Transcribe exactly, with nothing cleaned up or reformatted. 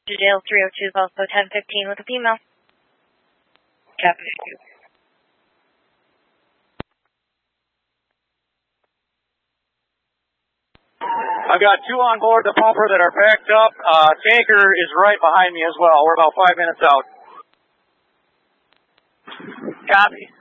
Jail three oh two, Volvo ten fifteen with a female. Copy. I've got two on board the pumper that are packed up. Uh, tanker is right behind me as well. We're about five minutes out. Copy.